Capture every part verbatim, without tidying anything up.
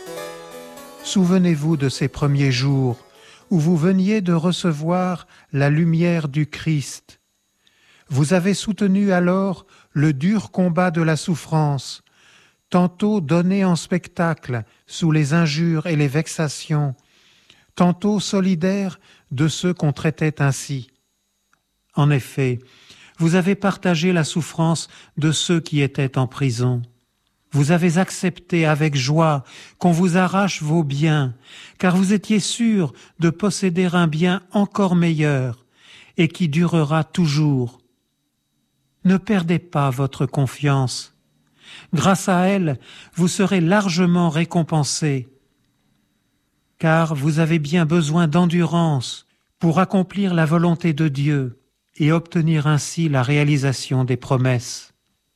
Souvenez-vous de ces premiers jours où vous veniez de recevoir la lumière du Christ. Vous avez soutenu alors le dur combat de la souffrance, tantôt donné en spectacle sous les injures et les vexations, tantôt solidaire de ceux qu'on traitait ainsi. En effet, vous avez partagé la souffrance de ceux qui étaient en prison. Vous avez accepté avec joie qu'on vous arrache vos biens, car vous étiez sûr de posséder un bien encore meilleur et qui durera toujours. Ne perdez pas votre confiance. Grâce à elle, vous serez largement récompensés, car vous avez bien besoin d'endurance pour accomplir la volonté de Dieu et obtenir ainsi la réalisation des promesses.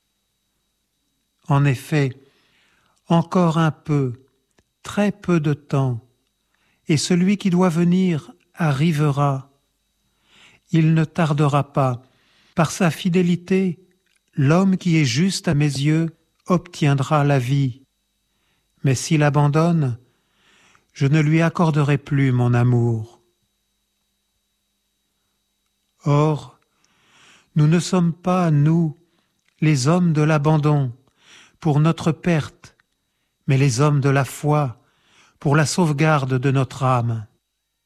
En effet, encore un peu, très peu de temps, et celui qui doit venir arrivera. Il ne tardera pas. Par sa fidélité, l'homme qui est juste à mes yeux obtiendra la vie. Mais s'il abandonne, je ne lui accorderai plus mon amour. Or, nous ne sommes pas, nous, les hommes de l'abandon, pour notre perte, mais les hommes de la foi, pour la sauvegarde de notre âme.